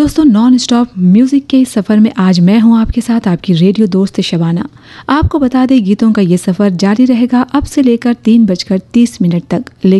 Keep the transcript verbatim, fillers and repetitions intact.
दोस्तों, non stop music के इस सफर में आज मैं हूं आपके साथ, आपकी रेडियो दोस्त शबाना। आपको बता दें, गीतों का ये सफर जारी रहेगा अब से लेकर तीन बजकर तीस मिनट तक।